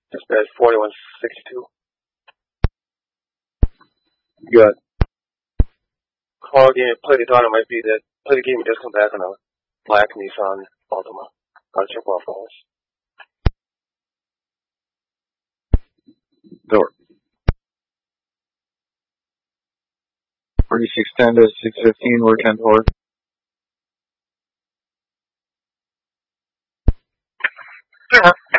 Dispatch 4162. Good. Call again. Play the daughter might be that. Play the game and just come back on a black Nissan Altima. I'll check off phones. Door. 4610 to 615, we're 10 forward. Sure.